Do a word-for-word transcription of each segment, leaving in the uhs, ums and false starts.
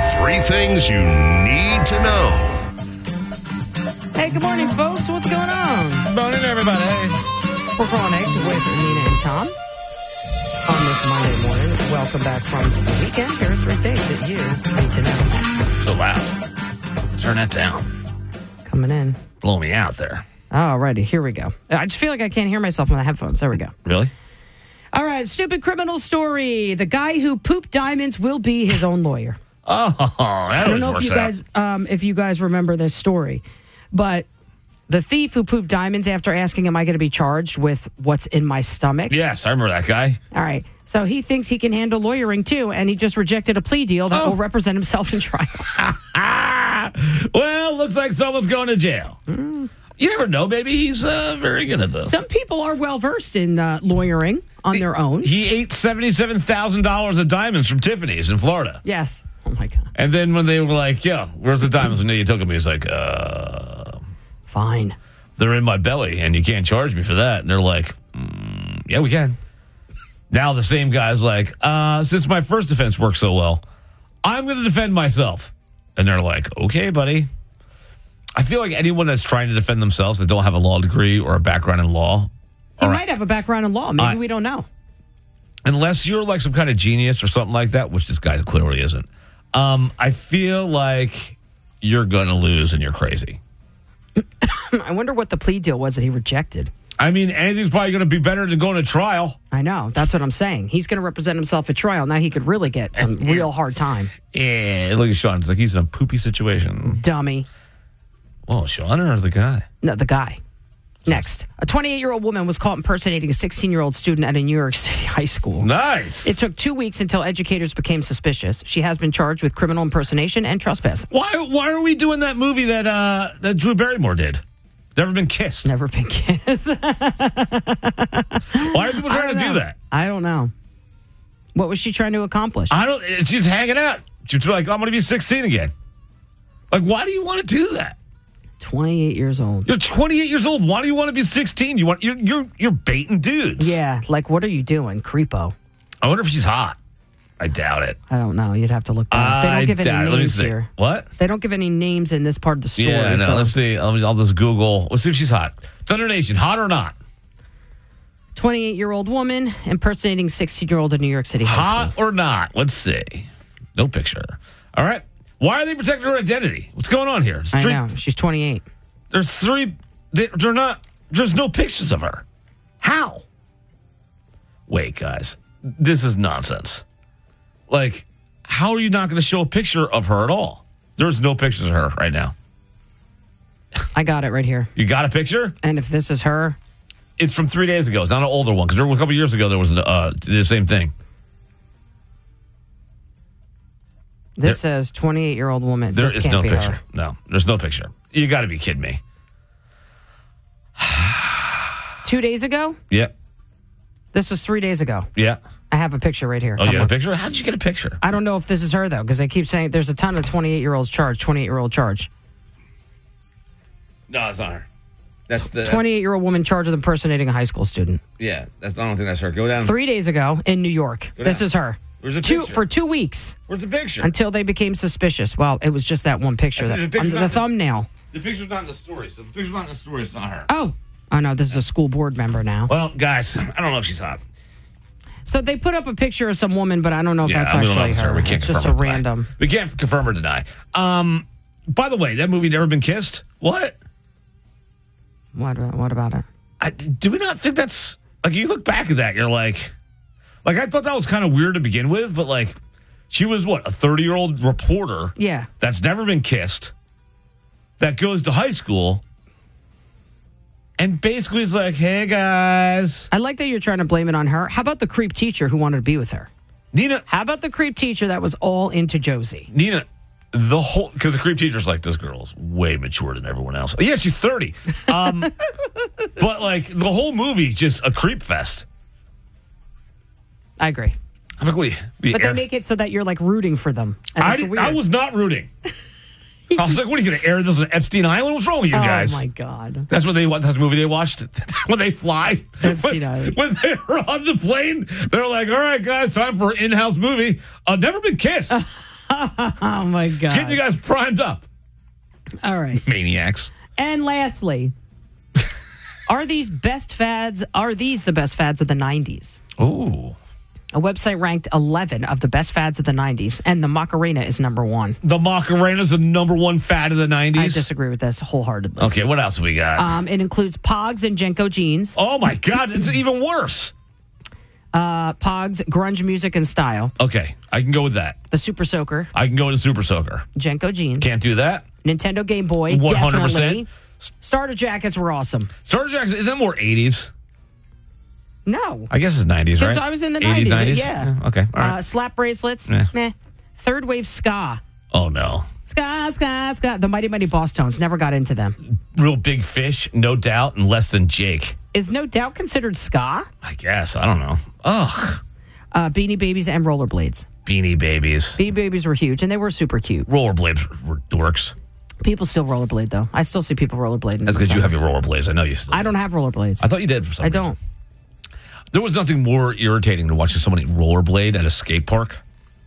Three things you need to know. Hey, good morning, folks. What's going on? Good morning, everybody. We're calling eggs with Nina and Tom on this Monday morning. Welcome back from the weekend. Here are three things that you need to know. So loud. Turn that down. Coming in. Blow me out there. All righty, here we go. I just feel like I can't hear myself on the headphones. There we go. Really? All right, stupid criminal story. The guy who pooped diamonds will be his own lawyer. Oh, that I don't know if works you out. guys, um, if you guys remember this story, but the thief who pooped diamonds after asking, "Am I going to be charged with what's in my stomach?" Yes, I remember that guy. All right. So he thinks he can handle lawyering too, and he just rejected a plea deal that Oh. will represent himself in trial. Well, looks like someone's going to jail. Mm. You never know. Maybe he's uh, very good at this. Some people are well versed in uh, lawyering on their own. He ate seventy-seven thousand dollars of diamonds from Tiffany's in Florida. Yes. Oh my God. And then when they were like, "Yeah, where's the diamonds?" And you took them, he's like, uh, Fine. "They're in my belly, and you can't charge me for that." And they're like, mm, "Yeah, we can." Now the same guy's like, uh, "Since my first defense worked so well, I'm going to defend myself." And they're like, "Okay, buddy." I feel like anyone that's trying to defend themselves that don't have a law degree or a background in law, He or- might have a background in law. Maybe I- we don't know. unless you're like some kind of genius or something like that, which this guy clearly isn't, um, I feel like you're going to lose and you're crazy. I wonder what the plea deal was that he rejected. I mean, anything's probably going to be better than going to trial. I know. That's what I'm saying. He's going to represent himself at trial. Now he could really get some real hard time. Yeah, look at Sean. It's like he's in a poopy situation. Dummy. Well, Sean or the guy? No, the guy. Next. A twenty-eight-year-old woman was caught impersonating a sixteen-year-old student at a New York City high school. Nice. It took two weeks until educators became suspicious. She has been charged with criminal impersonation and trespassing. Why? Why are we doing that movie that uh, that Drew Barrymore did? Never Been Kissed. Never been kissed. Why are people trying to do that? I don't know. What was she trying to accomplish? I don't. She's hanging out. She's like, I'm going to be sixteen again. Like, why do you want to do that? twenty-eight years old. You're twenty-eight years old. Why do you want to be sixteen? You want you're you're you're baiting dudes. Yeah, like what are you doing, creepo? I wonder if she's hot. I doubt it. I don't know. You'd have to look that up. They don't I give any doubt it. Let me names see. here. What? They don't give any names in this part of the story. Yeah, no. so- Let's see. Let me, I'll just Google. Let's see if she's hot. Thunder Nation, hot or not? twenty-eight-year-old woman impersonating sixteen-year-old in New York City high Hot school. or not? Let's see. No picture. All right. Why are they protecting her identity? What's going on here? There's I three- know. She's twenty-eight. There's three. They, they're not. There's no pictures of her. How? Wait, guys. This is nonsense. Like, how are you not going to show a picture of her at all? There's no pictures of her right now. I got it right here. You got a picture? And if this is her, It's from three days ago. It's not an older one because a couple years ago there was uh, the same thing. this says twenty-eight-year-old woman. There this is can't no be picture. her. No, there's no picture. You got to be kidding me. Two days ago? Yeah, This was three days ago. yeah. I have a picture right here. Oh, you Come got on. a picture? How did you get a picture? I don't know if this is her, though, because they keep saying there's a ton of twenty-eight-year-olds charged, twenty-eight-year-old charge. No, it's not her. That's the twenty-eight-year-old woman charged with impersonating a high school student. Yeah, that's. I don't think that's her. Go down. Three days ago in New York. Go This down. is her. Where's the two picture? For two weeks Where's the picture? until they became suspicious. Well, it was just that one picture. I said That, there's a picture under the not- thumbnail. The picture's not in the story. So the picture's not in the story. It's not her. Oh. Oh, no, this is a school board member now. Well, guys, I don't know if she's hot. So they put up a picture of some woman, but I don't know if that's we don't know actually if it's her. We can't It's just a confirm or deny. random. We can't confirm or deny. Um, by the way, that movie Never Been Kissed. What? What, what about it? I, do we not think that's like? You look back at that, you're like, like I thought that was kind of weird to begin with, but like, she was what a thirty year old reporter. Yeah. That's never been kissed. That goes to high school. And basically, it's like, hey, guys. I like that you're trying to blame it on her. How about the creep teacher who wanted to be with her? Nina. How about the creep teacher that was all into Josie? Nina, the whole, because the creep teacher's like, this girl's way mature than everyone else. Yeah, she's thirty. Um, but like, the whole movie, just a creep fest. I agree. I'm like, we, we But air- they make it so that you're like rooting for them. And I, that's did, weird. I was not rooting. I was like, what are you going to air this on Epstein Island? What's wrong with you guys? Oh, my God. That's what they want. That's the movie they watched when they fly. Epstein when, Island. when they were on the plane, they're like, "All right, guys, time for an in-house movie. I've never been kissed." Oh, my God. Getting you guys primed up, All right. maniacs. And lastly, are these best fads, are these the best fads of the nineties? Ooh. A website ranked eleven of the best fads of the nineties, and the Macarena is number one. The Macarena's the number one fad of the I nineties. disagree with this wholeheartedly. Okay, what else we got? Um, it includes Pogs and Jenko jeans, oh, my God. It's even worse. uh, Pogs, grunge music and style, Okay, I can go with that. the Super Soaker, I can go with Super Soaker. Jenko jeans, Can't do that. Nintendo Game Boy, one hundred percent. definitely. Starter jackets were awesome. Starter Jackson, is that more eighties? No. I guess it's nineties, right? Because I was in the eighties, nineties. Yeah. Okay, all right. Uh, slap bracelets, Yeah. meh. Third wave ska. oh, no. Ska, ska, ska. The Mighty Mighty Boss Tones. Never got into them. Real Big Fish, No Doubt, and Less Than Jake. Is No Doubt considered ska? I guess. I don't know. Ugh. Uh, Beanie Babies and Rollerblades. Beanie Babies. Beanie Babies were huge, and they were super cute. Rollerblades were dorks. People still rollerblade, though. I still see people rollerblading. That's because you have your rollerblades. I know you still I do. don't have rollerblades. I thought you did for some I reason. don't. There was nothing more irritating than watching somebody rollerblade at a skate park.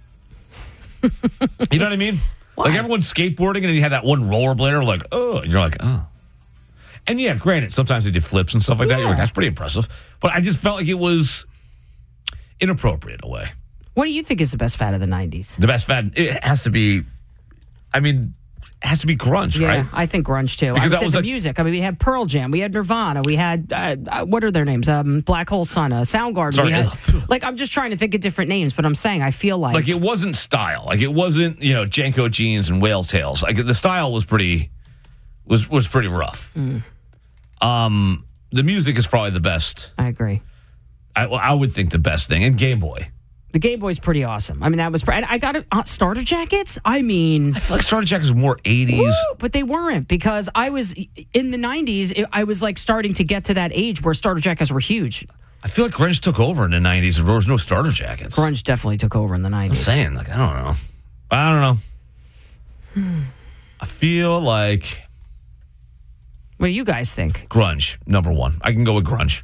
You know what I mean? Why? Like everyone's skateboarding and then you had that one rollerblader like, oh, and you're like, oh. And yeah, granted, sometimes they did flips and stuff like that. You're like, Yeah. that's pretty impressive. But I just felt like it was inappropriate in a way. What do you think is the best fad of the nineties? The best fad, it has to be, I mean, it has to be grunge, Yeah, right? I think grunge too. Because I would that say was the like- music. I mean, we had Pearl Jam, we had Nirvana, we had uh, uh, what are their names? Um, Black Hole Sun, uh, Soundgarden. Sorry. We had, like, I'm just trying to think of different names, but I'm saying I feel like, Like it wasn't style. Like it wasn't, you know, Jenko jeans and whale tails. Like the style was pretty was was pretty rough. Mm. Um, the music is probably the best. I agree. I, well, I would think the best thing. And Game Boy. The Game Boy's pretty awesome. I mean, that was. Pre- and I got it. Uh, starter jackets. I mean, I feel like Starter Jack is more eighties. woo, but they weren't because I was in the nineties. It, I was like starting to get to that age where starter jackets were huge. I feel like grunge took over in the nineties and there was no starter jackets. Grunge definitely took over in the I'm nineties. saying, like, I don't know. I don't know. I feel like What do you guys think? grunge, number one. I can go with grunge.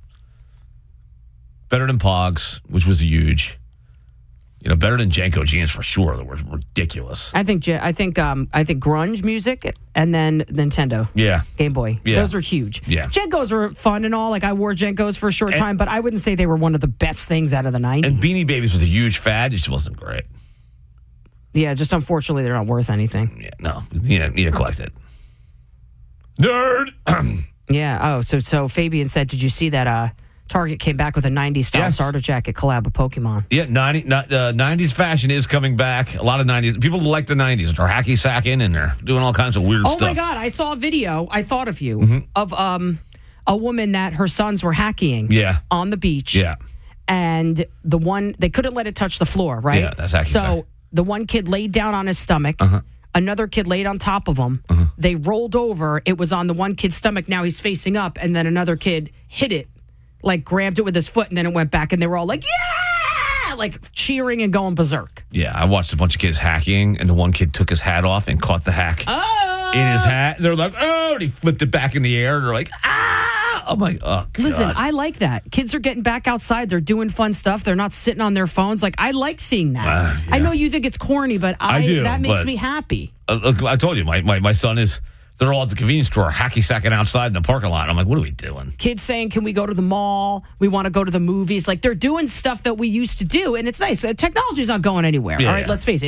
Better than Pogs, which was huge. You know, better than Jenko jeans for sure. That were ridiculous. I think. J- I think. Um. I think grunge music and then Nintendo. Yeah. Game Boy. Yeah. Those are huge. Yeah. Jenkos were fun and all. Like I wore Jenkos for a short time, but I wouldn't say they were one of the best things out of the nineties. And Beanie Babies was a huge fad. It just wasn't great. Yeah, just unfortunately they're not worth anything. Yeah, no. You know, need to collect it. Nerd! Yeah. Oh, so so Fabian said, did you see that uh Target came back with a nineties style Yes. starter jacket collab with Pokemon? Yeah, ninety, not, uh, nineties fashion is coming back. A lot of nineties. People like the nineties. They're hacky sacking and they're doing all kinds of weird Oh stuff. my God! I saw a video. I thought of you Mm-hmm. of um a woman that her sons were hacking. Yeah. On the beach. Yeah. And the one they couldn't let it touch the floor, right? Yeah, that's hacky So sack. the one kid laid down on his stomach. Uh-huh. Another kid laid on top of him. They rolled over. It was on the one kid's stomach. Now he's facing up, and then another kid hit it, like grabbed it with his foot, and then it went back, and they were all like, "Yeah!" like cheering and going berserk. Yeah, I watched a bunch of kids hacking, and the one kid took his hat off and caught the hack Oh! in his hat. They're like, oh, and he flipped it back in the air. They're like, ah! I'm like, oh, God. Listen, I like that. Kids are getting back outside. They're doing fun stuff. They're not sitting on their phones. Like, I like seeing that. Uh, yeah. I know you think it's corny, but I, I do, that makes but- me happy. Uh, look, I told you, my, my, my son is, they're all at the convenience store, hacky sacking outside in the parking lot. I'm like, what are we doing? Kids saying, can we go to the mall? We want to go to the movies. Like, they're doing stuff that we used to do, and it's nice. Uh, Technology's not going anywhere. Yeah, all right, yeah. let's face it.